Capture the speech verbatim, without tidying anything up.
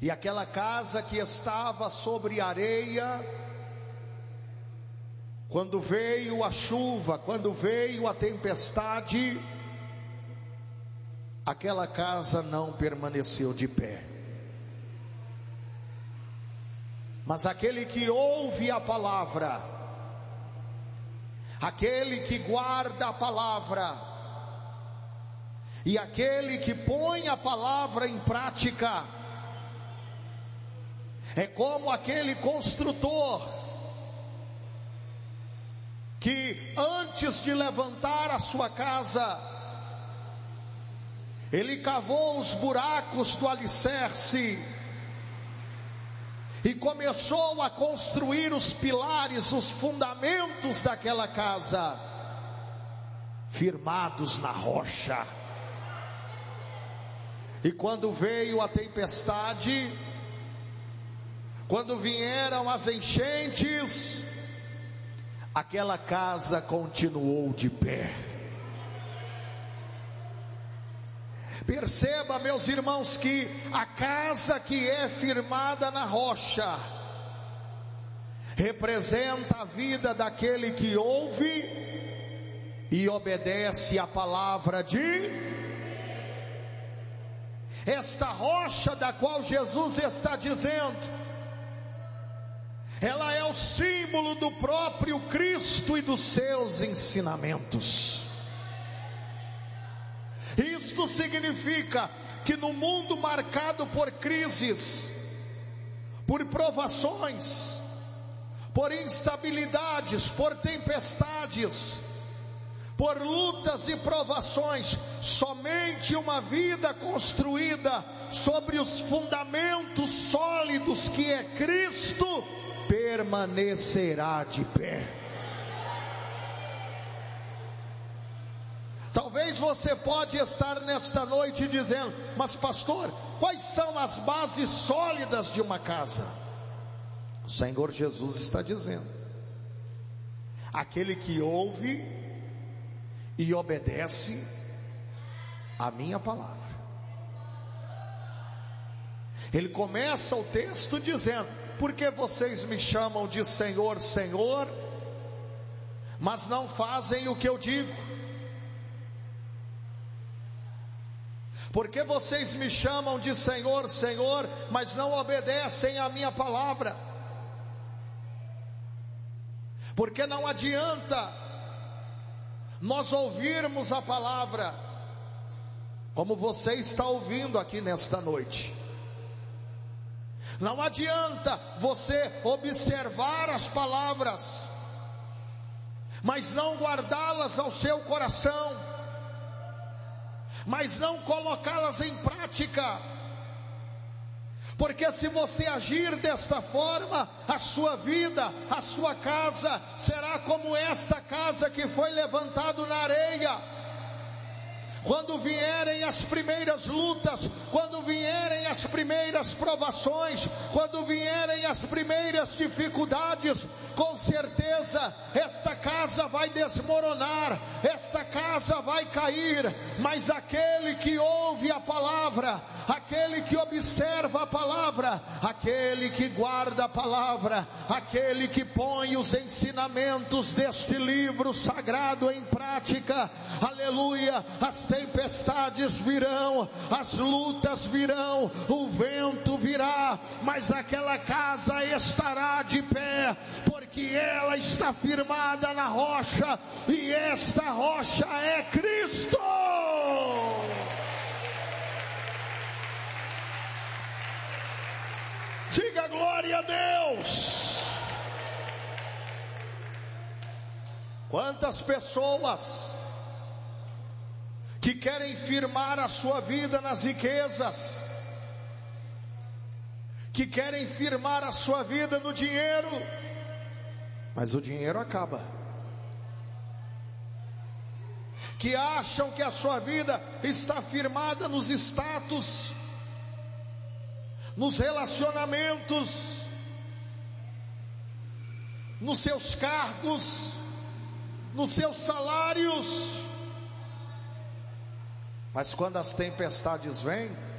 E aquela casa que estava sobre areia, quando veio a chuva, quando veio a tempestade, aquela casa não permaneceu de pé. Mas aquele que ouve a palavra, aquele que guarda a palavra, e aquele que põe a palavra em prática, é como aquele construtor que antes de levantar a sua casa, ele cavou os buracos do alicerce e começou a construir os pilares, os fundamentos daquela casa, firmados na rocha. E quando veio a tempestade, quando vieram as enchentes, aquela casa continuou de pé. Perceba, meus irmãos, que a casa que é firmada na rocha representa a vida daquele que ouve e obedece a palavra de... Esta rocha da qual Jesus está dizendo, ela é o símbolo do próprio Cristo e dos seus ensinamentos. Isto significa que no mundo marcado por crises, por provações, por instabilidades, por tempestades, por lutas e provações, somente uma vida construída sobre os fundamentos sólidos que é Cristo permanecerá de pé. Talvez você pode estar nesta noite dizendo: mas pastor, quais são as bases sólidas de uma casa? O Senhor Jesus está dizendo: aquele que ouve e obedece a minha palavra. Ele começa o texto dizendo: porque vocês me chamam de Senhor, Senhor, mas não fazem o que eu digo? Porque vocês me chamam de Senhor, Senhor, mas não obedecem a minha palavra? Porque não adianta nós ouvirmos a palavra como você está ouvindo aqui nesta noite. Não adianta você observar as palavras, mas não guardá-las ao seu coração, mas não colocá-las em prática. Porque se você agir desta forma, a sua vida, a sua casa será como esta casa que foi levantada na areia. Quando vierem as primeiras lutas, quando vierem as primeiras provações, quando vierem as primeiras dificuldades, com certeza esta casa vai desmoronar, esta casa vai cair. Mas aquele que ouve a palavra, aquele que observa a palavra, aquele que guarda a palavra, aquele que põe os ensinamentos deste livro sagrado em prática, aleluia, as tempestades virão, as lutas virão, o vento virá, mas aquela casa estará de pé, porque ela está firmada na rocha, e esta rocha é Cristo. Diga glória a Deus. Quantas pessoas que querem firmar a sua vida nas riquezas, que querem firmar a sua vida no dinheiro, mas o dinheiro acaba. Que acham que a sua vida está firmada nos status, nos relacionamentos, nos seus cargos, nos seus salários. Mas quando as tempestades vêm,